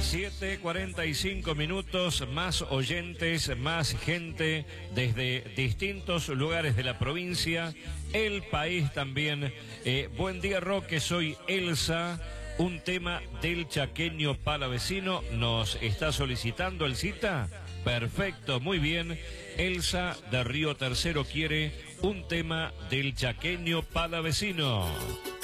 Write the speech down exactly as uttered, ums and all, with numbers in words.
siete cuarenta y cinco minutos, más oyentes, más gente desde distintos lugares de la provincia, el país también. Eh, buen día, Roque, soy Elsa. Un tema del chaqueño palavecino nos está solicitando el cita. Perfecto, muy bien. Elsa de Río Tercero quiere un tema del chaqueño palavecino.